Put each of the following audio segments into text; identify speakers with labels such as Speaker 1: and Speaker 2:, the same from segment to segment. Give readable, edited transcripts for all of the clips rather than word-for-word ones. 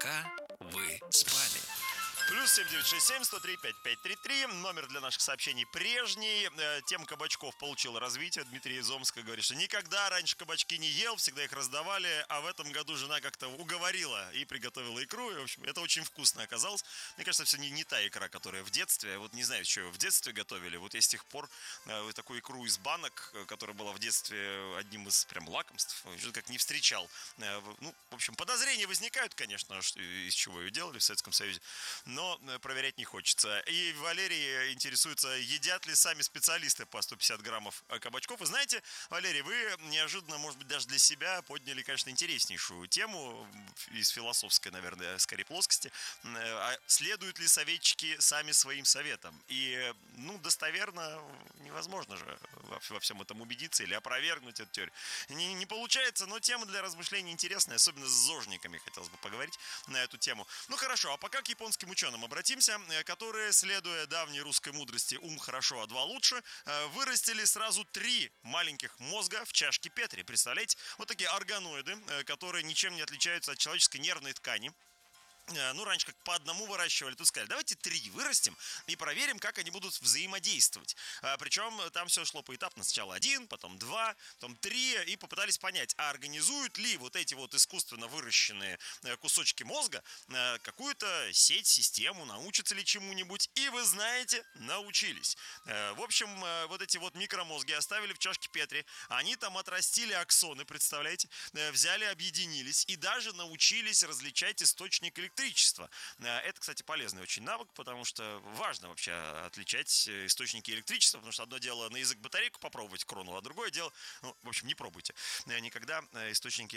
Speaker 1: Пока вы спали.
Speaker 2: Плюс 7967-103-5533. Номер для наших сообщений прежний. Тема кабачков получила развитие. Дмитрий из Омска говорит, что никогда раньше кабачки не ел, всегда их раздавали, а в этом году жена как-то уговорила и приготовила икру. И, в общем, это очень вкусно оказалось. Мне кажется, все не та икра, которая в детстве. Вот не знаю, что в детстве готовили. Вот я с тех пор такую икру из банок, которая была в детстве одним из прям лакомств, как не встречал. Ну, в общем, подозрения возникают, конечно, из чего ее делали в Советском Союзе. Но проверять не хочется. И Валерий интересуется, едят ли сами специалисты по 150 граммов кабачков. И знаете, Валерий, вы неожиданно, может быть, даже для себя подняли, конечно, интереснейшую тему из философской, наверное, скорее плоскости. А следуют ли советчики сами своим советам? И, ну, достоверно невозможно же во всем этом убедиться или опровергнуть эту теорию. Не получается, но тема для размышлений интересная, особенно с зожниками хотелось бы поговорить на эту тему. Ну, хорошо, а пока к японским ученым обратимся, которые, следуя давней русской мудрости «ум хорошо, а два лучше», вырастили сразу 3 маленьких мозга в чашке Петри. Представляете? Вот такие органоиды, которые ничем не отличаются от человеческой нервной ткани. Ну, раньше как по одному выращивали, тут сказали, давайте 3 вырастим и проверим, как они будут взаимодействовать. Причем там все шло поэтапно. Сначала 1, потом 2, потом 3, и попытались понять, а организуют ли вот эти вот искусственно выращенные кусочки мозга какую-то сеть, систему, научатся ли чему-нибудь. И вы знаете, научились. В общем, вот эти вот микромозги оставили в чашке Петри, они там отрастили аксоны, представляете, взяли, объединились и даже научились различать источник электричества. Это, кстати, полезный очень навык, потому что важно вообще отличать источники электричества, потому что одно дело на язык батарейку попробовать крону, а другое дело, ну, в общем, не пробуйте никогда источники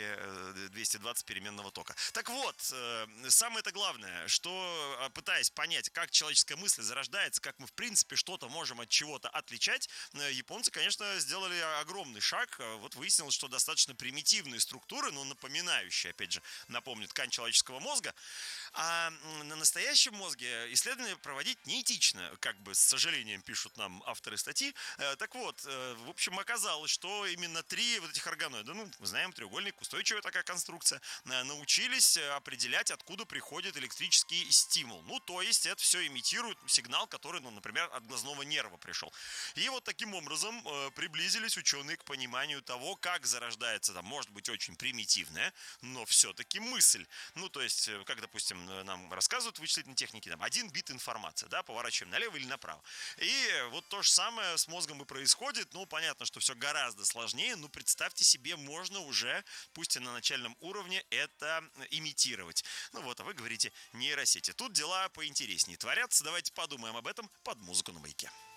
Speaker 2: 220 переменного тока. Так вот, самое-то главное, что пытаясь понять, как человеческая мысль зарождается, как мы, в принципе, что-то можем от чего-то отличать, японцы, конечно, сделали огромный шаг. Вот выяснилось, что достаточно примитивные структуры, но напоминающие, опять же, напомню, ткань человеческого мозга, а на настоящем мозге исследования проводить неэтично, как бы с сожалением пишут нам авторы статьи. Так вот, в общем, оказалось, что именно 3 вот этих органоида, ну, мы знаем, треугольник, устойчивая такая конструкция, научились определять, откуда приходит электрический стимул. Ну, то есть это все имитирует сигнал, который, ну, например, от глазного нерва пришел. И вот таким образом приблизились ученые к пониманию того, как зарождается, там, может быть, очень примитивная, но все-таки мысль. Ну, то есть, как, допустим, нам рассказывают в вычислительной технике, там, 1 бит информации, да, поворачиваем налево или направо. И вот то же самое с мозгом и происходит. Ну, понятно, что все гораздо сложнее, но представьте себе, можно уже, пусть и на начальном уровне, это имитировать. Ну вот, а вы говорите нейросети. Тут дела поинтереснее творятся. Давайте подумаем об этом под музыку на Маяке.